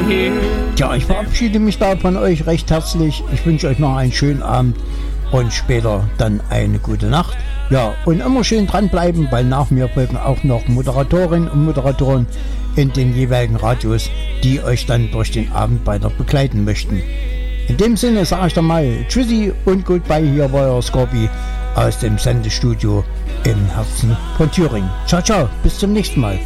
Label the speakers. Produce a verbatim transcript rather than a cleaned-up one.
Speaker 1: Tja, ich verabschiede mich da von euch recht herzlich. Ich wünsche euch noch einen schönen Abend und später dann eine gute Nacht. Ja, und immer schön dranbleiben, weil nach mir folgen auch noch Moderatorinnen und Moderatoren in den jeweiligen Radios, die euch dann durch den Abend weiter begleiten möchten. In dem Sinne sage ich dann mal Tschüssi und Goodbye, hier war euer Scorpi aus dem Sendestudio im Herzen von Thüringen. Ciao, ciao, bis zum nächsten Mal.